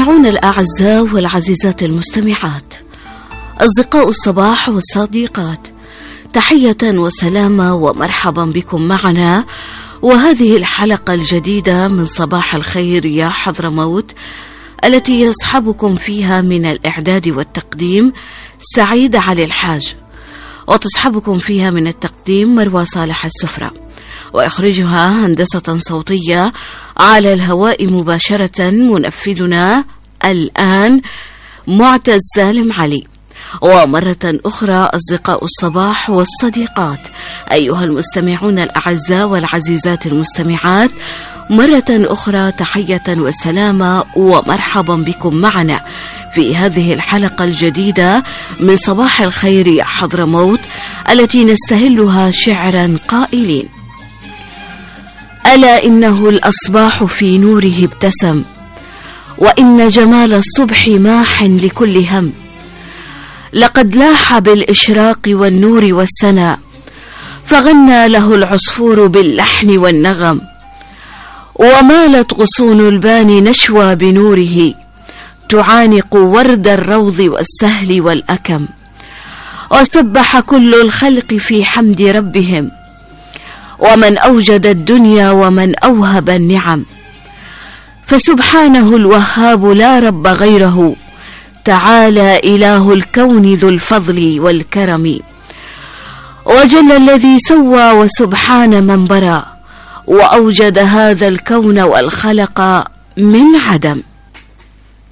المستمعون الأعزاء والعزيزات المستمعات، أصدقاء الصباح والصديقات، تحية وسلامة ومرحبا بكم معنا، وهذه الحلقة الجديدة من صباح الخير يا حضرموت، التي يصحبكم فيها من الإعداد والتقديم سعيد علي الحاج، وتصحبكم فيها من التقديم مروى صالح السفرة، ويخرجها هندسة صوتية على الهواء مباشرة منفذنا الآن معتز سالم علي. ومرة أخرى أصدقاء الصباح والصديقات، أيها المستمعون الأعزاء والعزيزات المستمعات، مرة أخرى تحية وسلامة ومرحبا بكم معنا في هذه الحلقة الجديدة من صباح الخير يا حضرموت، التي نستهلها شعرا قائلين: ألا إنه الأصباح في نوره ابتسم، وإن جمال الصبح ماح لكل هم، لقد لاح بالإشراق والنور والسنا، فغنى له العصفور باللحن والنغم، ومالت غصون البان نشوى بنوره، تعانق ورد الروض والسهل والأكم، وسبح كل الخلق في حمد ربهم، ومن أوجد الدنيا ومن أوهب النعم، فسبحانه الوهاب لا رب غيره، تعالى إله الكون ذو الفضل والكرم، وجل الذي سوى وسبحان من برا، وأوجد هذا الكون والخلق من عدم.